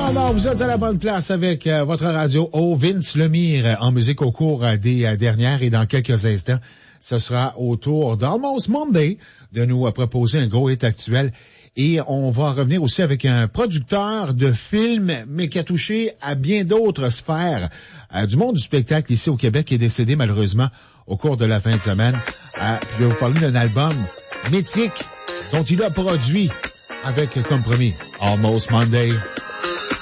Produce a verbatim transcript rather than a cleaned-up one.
Non, non, vous êtes à la bonne place avec euh, votre radio au Vince Lemire en musique au cours euh, des euh, dernières et dans quelques instants, ce sera au tour d'Almost Monday de nous euh, proposer un gros hit actuel. Et on va revenir aussi avec un producteur de films, mais qui a touché à bien d'autres sphères euh, du monde du spectacle ici au Québec, qui est décédé malheureusement au cours de la fin de semaine. Euh, je vais vous parler d'un album mythique dont il a produit avec comme premier Almost Monday.